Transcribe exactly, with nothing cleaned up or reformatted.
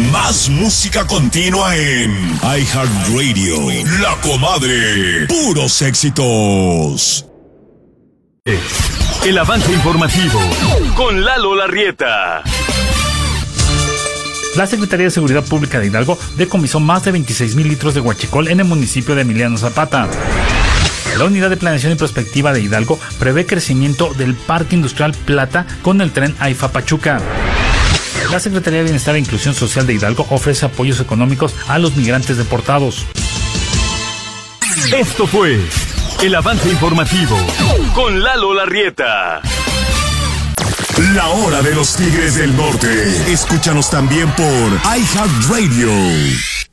Más música continua en iHeartRadio. La Comadre. Puros éxitos. El avance informativo con Lalo Larrieta. La Secretaría de Seguridad Pública de Hidalgo decomisó más de veintiséis mil litros de huachicol en el municipio de Emiliano Zapata. La Unidad de Planeación y Prospectiva de Hidalgo prevé crecimiento del Parque Industrial Plata con el tren AIFA Pachuca. La Secretaría de Bienestar e Inclusión Social de Hidalgo ofrece apoyos económicos a los migrantes deportados. Esto fue el avance informativo con Lalo Larrieta. La hora de los Tigres del Norte. Escúchanos también por iHeartRadio.